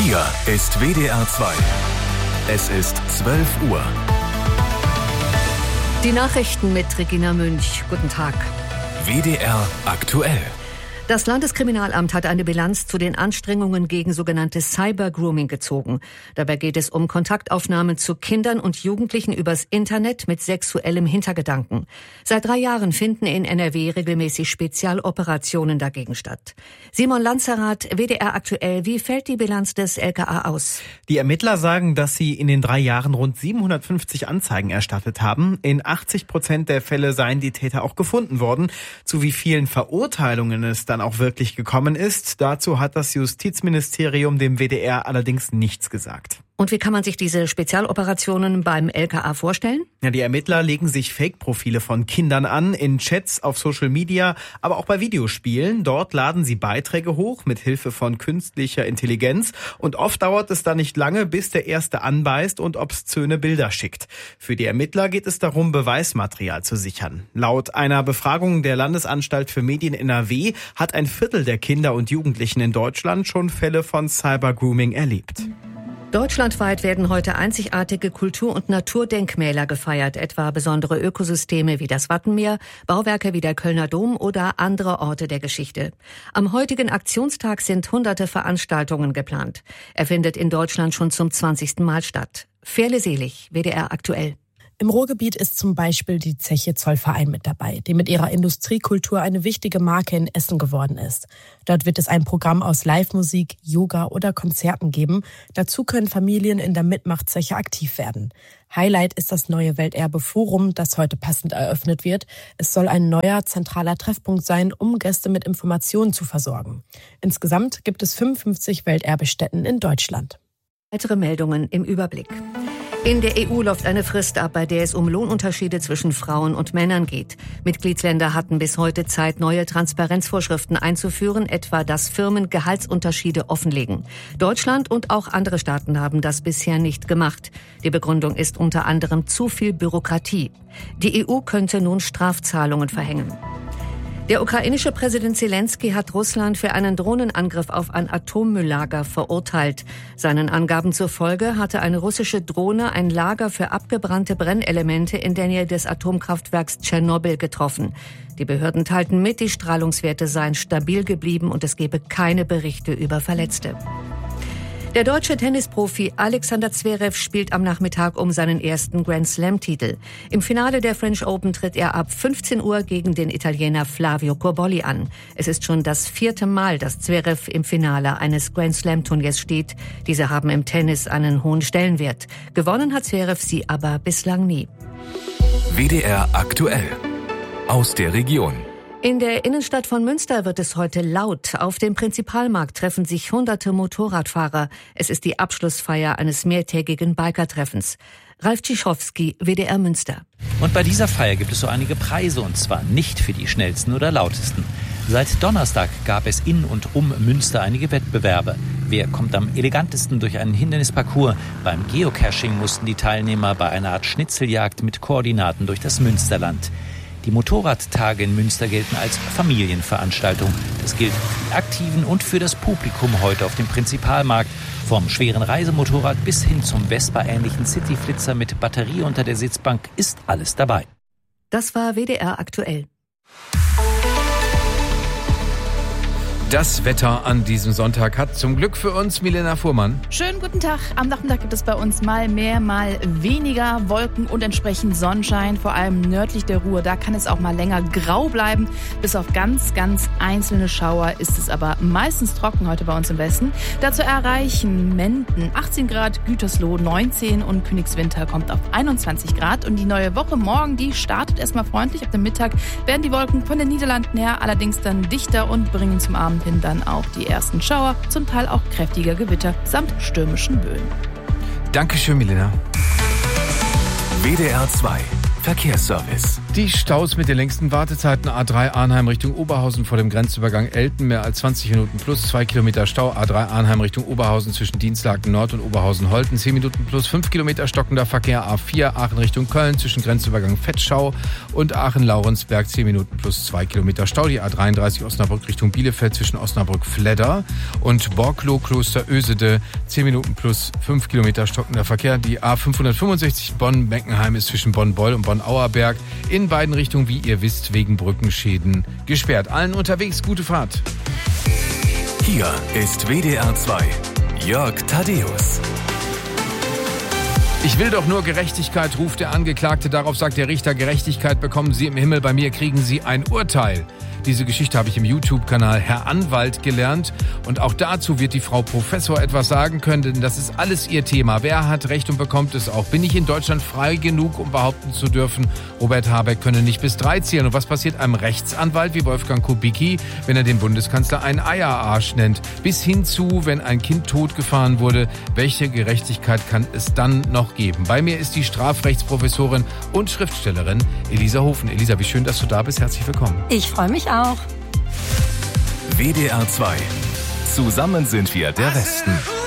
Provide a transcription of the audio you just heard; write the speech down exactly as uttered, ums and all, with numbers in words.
Hier ist W D R zwei. Es ist zwölf Uhr. Die Nachrichten mit Regina Münch. Guten Tag. W D R aktuell. Das Landeskriminalamt hat eine Bilanz zu den Anstrengungen gegen sogenanntes Cyber-Grooming gezogen. Dabei geht es um Kontaktaufnahmen zu Kindern und Jugendlichen übers Internet mit sexuellem Hintergedanken. Seit drei Jahren finden in N R W regelmäßig Spezialoperationen dagegen statt. Simon Lanzerath, W D R aktuell. Wie fällt die Bilanz des L K A aus? Die Ermittler sagen, dass sie in den drei Jahren rund siebenhundertfünfzig Anzeigen erstattet haben. In achtzig Prozent der Fälle seien die Täter auch gefunden worden. Zu wie vielen Verurteilungen es dann auch wirklich gekommen ist, dazu hat das Justizministerium dem W D R allerdings nichts gesagt. Und wie kann man sich diese Spezialoperationen beim L K A vorstellen? Ja, die Ermittler legen sich Fake-Profile von Kindern an, in Chats, auf Social Media, aber auch bei Videospielen. Dort laden sie Beiträge hoch mit Hilfe von künstlicher Intelligenz. Und oft dauert es dann nicht lange, bis der Erste anbeißt und obszöne Bilder schickt. Für die Ermittler geht es darum, Beweismaterial zu sichern. Laut einer Befragung der Landesanstalt für Medien N R W hat ein Viertel der Kinder und Jugendlichen in Deutschland schon Fälle von Cybergrooming erlebt. Deutschlandweit werden heute einzigartige Kultur- und Naturdenkmäler gefeiert, etwa besondere Ökosysteme wie das Wattenmeer, Bauwerke wie der Kölner Dom oder andere Orte der Geschichte. Am heutigen Aktionstag sind hunderte Veranstaltungen geplant. Er findet in Deutschland schon zum zwanzigsten Mal statt. Ferle Selig, W D R aktuell. Im Ruhrgebiet ist zum Beispiel die Zeche Zollverein mit dabei, die mit ihrer Industriekultur eine wichtige Marke in Essen geworden ist. Dort wird es ein Programm aus Live-Musik, Yoga oder Konzerten geben. Dazu können Familien in der Mitmachzeche aktiv werden. Highlight ist das neue Welterbe-Forum, das heute passend eröffnet wird. Es soll ein neuer zentraler Treffpunkt sein, um Gäste mit Informationen zu versorgen. Insgesamt gibt es fünfundfünfzig Welterbestätten in Deutschland. Weitere Meldungen im Überblick. In der E U läuft eine Frist ab, bei der es um Lohnunterschiede zwischen Frauen und Männern geht. Mitgliedsländer hatten bis heute Zeit, neue Transparenzvorschriften einzuführen, etwa dass Firmen Gehaltsunterschiede offenlegen. Deutschland und auch andere Staaten haben das bisher nicht gemacht. Die Begründung ist unter anderem zu viel Bürokratie. Die E U könnte nun Strafzahlungen verhängen. Der ukrainische Präsident Zelensky hat Russland für einen Drohnenangriff auf ein Atommülllager verurteilt. Seinen Angaben zufolge hatte eine russische Drohne ein Lager für abgebrannte Brennelemente in der Nähe des Atomkraftwerks Tschernobyl getroffen. Die Behörden teilten mit, die Strahlungswerte seien stabil geblieben und es gebe keine Berichte über Verletzte. Der deutsche Tennisprofi Alexander Zverev spielt am Nachmittag um seinen ersten Grand-Slam-Titel. Im Finale der French Open tritt er ab fünfzehn Uhr gegen den Italiener Flavio Cobolli an. Es ist schon das vierte Mal, dass Zverev im Finale eines Grand-Slam-Turniers steht. Diese haben im Tennis einen hohen Stellenwert. Gewonnen hat Zverev sie aber bislang nie. W D R aktuell. Aus der Region. In der Innenstadt von Münster wird es heute laut. Auf dem Prinzipalmarkt treffen sich hunderte Motorradfahrer. Es ist die Abschlussfeier eines mehrtägigen Bikertreffens. Ralf Tschischowski, W D R Münster. Und bei dieser Feier gibt es so einige Preise, und zwar nicht für die schnellsten oder lautesten. Seit Donnerstag gab es in und um Münster einige Wettbewerbe. Wer kommt am elegantesten durch einen Hindernisparcours? Beim Geocaching mussten die Teilnehmer bei einer Art Schnitzeljagd mit Koordinaten durch das Münsterland. Die Motorradtage in Münster gelten als Familienveranstaltung. Das gilt für die Aktiven und für das Publikum heute auf dem Prinzipalmarkt. Vom schweren Reisemotorrad bis hin zum Vespa-ähnlichen Cityflitzer mit Batterie unter der Sitzbank ist alles dabei. Das war W D R aktuell. Das Wetter an diesem Sonntag hat zum Glück für uns Milena Fuhrmann. Schönen guten Tag. Am Nachmittag gibt es bei uns mal mehr, mal weniger Wolken und entsprechend Sonnenschein. Vor allem nördlich der Ruhr, da kann es auch mal länger grau bleiben. Bis auf ganz, ganz einzelne Schauer ist es aber meistens trocken heute bei uns im Westen. Dazu erreichen Menden achtzehn Grad, Gütersloh neunzehn und Königswinter kommt auf einundzwanzig Grad. Und die neue Woche morgen, die startet erstmal freundlich. Ab dem Mittag werden die Wolken von den Niederlanden her allerdings dann dichter und bringen zum Abend hin dann auch die ersten Schauer, zum Teil auch kräftiger Gewitter samt stürmischen Böen. Dankeschön, Milena. W D R zwei Verkehrsservice. Die Staus mit den längsten Wartezeiten: A drei Arnheim Richtung Oberhausen vor dem Grenzübergang Elten, mehr als zwanzig Minuten plus, zwei Kilometer Stau. A drei Arnheim Richtung Oberhausen zwischen Dienstlaken Nord und Oberhausen-Holten, zehn Minuten plus, fünf Kilometer stockender Verkehr. A vier Aachen Richtung Köln zwischen Grenzübergang Fettschau und Aachen-Laurensberg, zehn Minuten plus, zwei Kilometer Stau. Die A dreiunddreißig Osnabrück Richtung Bielefeld zwischen Osnabrück-Fledder und Borklow-Kloster-Ösede, zehn Minuten plus, fünf Kilometer stockender Verkehr. Die A fünfhundertfünfundsechzig Bonn-Meckenheim ist zwischen Bonn-Beul und Bonn-Auerberg in beiden Richtungen, wie ihr wisst, wegen Brückenschäden gesperrt. Allen unterwegs gute Fahrt. Hier ist W D R zwei. Jörg Thaddeus. Ich will doch nur Gerechtigkeit, ruft der Angeklagte. Darauf sagt der Richter: Gerechtigkeit bekommen Sie im Himmel, bei mir kriegen Sie ein Urteil. Diese Geschichte habe ich im YouTube-Kanal Herr Anwalt gelernt. Und auch dazu wird die Frau Professor etwas sagen können, denn das ist alles ihr Thema. Wer hat Recht und bekommt es auch? Bin ich in Deutschland frei genug, um behaupten zu dürfen, Robert Habeck könne nicht bis drei zählen? Und was passiert einem Rechtsanwalt wie Wolfgang Kubicki, wenn er den Bundeskanzler einen Eierarsch nennt? Bis hin zu, wenn ein Kind totgefahren wurde, welche Gerechtigkeit kann es dann noch geben? Bei mir ist die Strafrechtsprofessorin und Schriftstellerin Elisa Hofen. Elisa, wie schön, dass du da bist. Herzlich willkommen. Ich freue mich auch. W D R zwei. Zusammen sind wir der Westen.